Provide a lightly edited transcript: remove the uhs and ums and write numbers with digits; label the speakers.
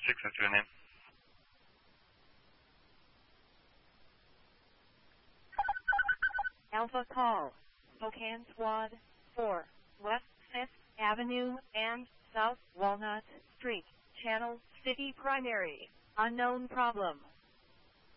Speaker 1: 6 after your name.
Speaker 2: Alpha Call, Spokane Squad 4, West 5th Avenue and South Walnut Street, Channel City Primary, unknown problem.